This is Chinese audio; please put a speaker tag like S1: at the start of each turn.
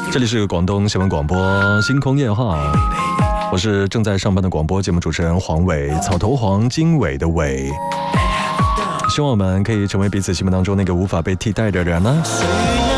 S1: 这里是广东新闻广播星空夜话，我是正在上班的广播节目主持人黄伟，草头黄经纬的纬。希望我们可以成为彼此心目当中那个无法被替代的人呢。